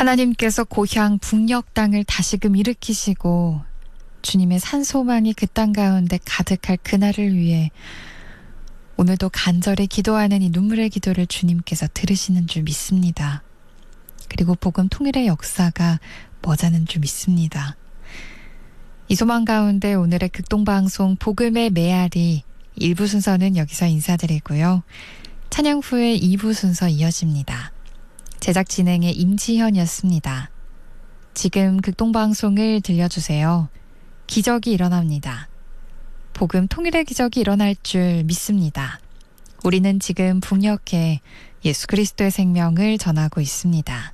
하나님께서 고향 북녘 땅을 다시금 일으키시고 주님의 산소망이 그 땅 가운데 가득할 그날을 위해 오늘도 간절히 기도하는 이 눈물의 기도를 주님께서 들으시는 줄 믿습니다. 그리고 복음 통일의 역사가 머자는 줄 믿습니다. 이 소망 가운데 오늘의 극동방송 복음의 메아리 1부 순서는 여기서 인사드리고요. 찬양 후에 2부 순서 이어집니다. 제작 진행의 임지현이었습니다. 지금 극동방송을 들려주세요. 기적이 일어납니다. 복음 통일의 기적이 일어날 줄 믿습니다. 우리는 지금 북녘에 예수 그리스도의 생명을 전하고 있습니다.